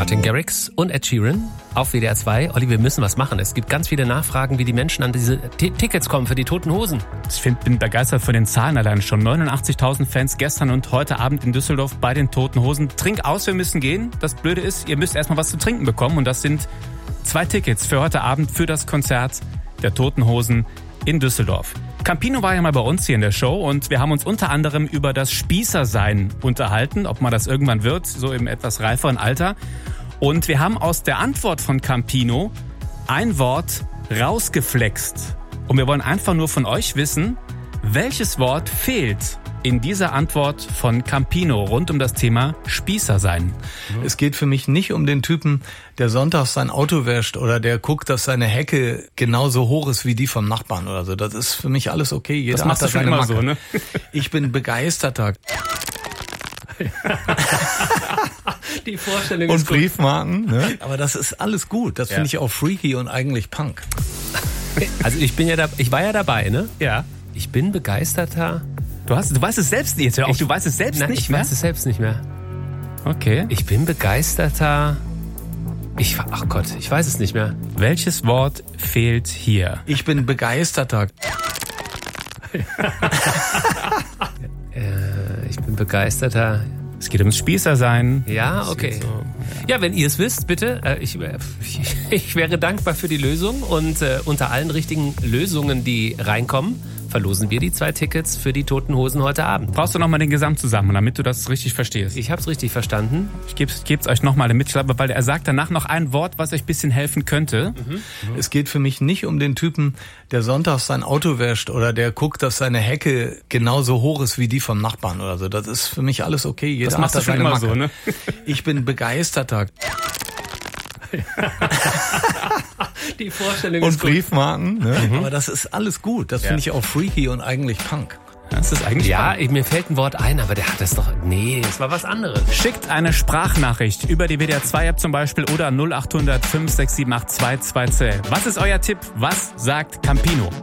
Martin Garrix und Ed Sheeran auf WDR 2. Olli, wir müssen was machen. Es gibt ganz viele Nachfragen, wie die Menschen an diese Tickets kommen für die Toten Hosen. Ich bin begeistert von den Zahlen allein schon. 89.000 Fans gestern und heute Abend in Düsseldorf bei den Toten Hosen. Trink aus, wir müssen gehen. Das Blöde ist, ihr müsst erstmal was zu trinken bekommen. Und das sind 2 Tickets für heute Abend für das Konzert der Toten Hosen in Düsseldorf. Campino war ja mal bei uns hier in der Show und wir haben uns unter anderem über das Spießersein unterhalten, ob man das irgendwann wird, so im etwas reiferen Alter. Und wir haben aus der Antwort von Campino ein Wort rausgeflext. Und wir wollen einfach nur von euch wissen, welches Wort fehlt in dieser Antwort von Campino rund um das Thema Spießersein. Es geht für mich nicht um den Typen, der sonntags sein Auto wäscht oder der guckt, dass seine Hecke genauso hoch ist wie die vom Nachbarn oder so. Das ist für mich alles okay. Jeder das machst hat du schon seine immer Macke. so, ne? Ich bin begeisterter. Die Vorstellung Und ist gut. Briefmarken, ne? Aber das ist alles gut. Das finde ich auch freaky und eigentlich Punk. Also ich war ja dabei, ne? Ja. Ich bin begeisterter. Du weißt es selbst nicht. Hör auf, du weißt es selbst Nein, nicht ich mehr? weiß es selbst nicht mehr. Okay. Ich bin begeisterter. Ach Gott, ich weiß es nicht mehr. Welches Wort fehlt hier? Ich bin begeisterter. Ich bin begeisterter. Es geht ums Spießersein. Ja, okay. Ja, wenn ihr es wisst, bitte. Ich wäre dankbar für die Lösung und unter allen richtigen Lösungen, die reinkommen, verlosen wir die 2 Tickets für die Toten Hosen heute Abend. Brauchst du nochmal den Gesamtzusammenhang, damit du das richtig verstehst? Ich hab's richtig verstanden. Ich geb's euch nochmal mit, weil er sagt danach noch ein Wort, was euch ein bisschen helfen könnte. Es geht für mich nicht um den Typen, der sonntags sein Auto wäscht oder der guckt, dass seine Hecke genauso hoch ist wie die vom Nachbarn oder so. Das ist für mich alles okay. Jeder Das machst du hat schon seine immer Macke. so, ne? Ich bin begeisterter. Die Vorstellung Und ist gut. Briefmarken, ne? Aber das ist alles gut. Das finde ich auch freaky und eigentlich Punk. Das ist eigentlich Ja, mir fällt ein Wort ein, aber der hat das doch... Nee, das war was anderes. Schickt eine Sprachnachricht über die WDR 2 App zum Beispiel oder 0800 567 8222. Was ist euer Tipp? Was sagt Campino?